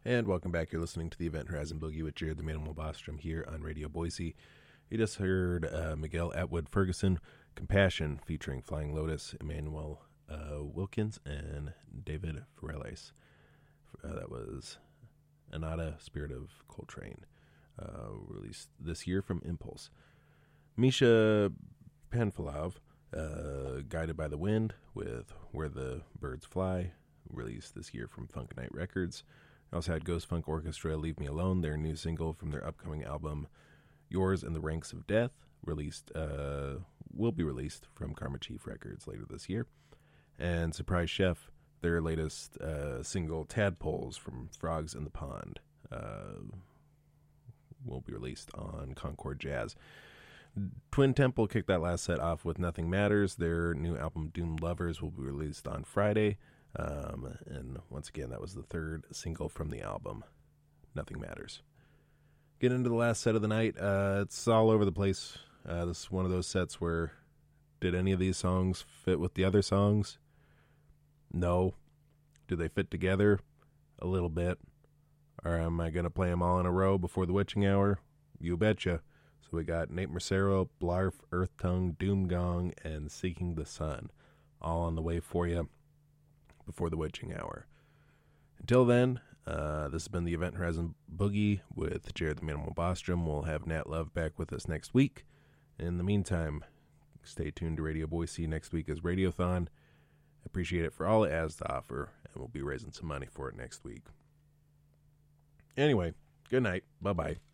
And welcome back. You're listening to the Event Horizon Boogie with Jared the Manimal Bostrom here on Radio Boise. You just heard Miguel Atwood Ferguson, Compassion, featuring Flying Lotus, Emmanuel Wilkins, and David Ferreles. That was Anata, Spirit of Coltrane, released this year from Impulse. Misha Panfilov, Guided by the Wind, with Where the Birds Fly, released this year from Funk Night Records. I also had Ghost Funk Orchestra, Leave Me Alone, their new single from their upcoming album, Yours in the Ranks of Death, will be released from Karma Chief Records later this year. And Surprise Chef, their latest single, Tadpoles from Frogs in the Pond, will be released on Concord Jazz. Twin Temple kicked that last set off with Nothing Matters. Their new album, Doomed Lovers, will be released on Friday. And once again, that was the third single from the album, Nothing Matters. Get into the last set of the night. It's all over the place. This is one of those sets where, did any of these songs fit with the other songs? No. Do they fit together? A little bit. Or am I going to play them all in a row before the witching hour? You betcha. So we got Nate Mercero, Blarf, Earth Tongue, Doom Gong, and Seeking the Sun, all on the way for you before the witching hour. Until then, this has been the Event Horizon Boogie with Jared the Manimal Bostrom. We'll have Nat Love back with us next week. In the meantime, stay tuned to Radio Boise. Next week is Radiothon. Appreciate it for all it has to offer, and we'll be raising some money for it next week. Anyway, good night. Bye-bye.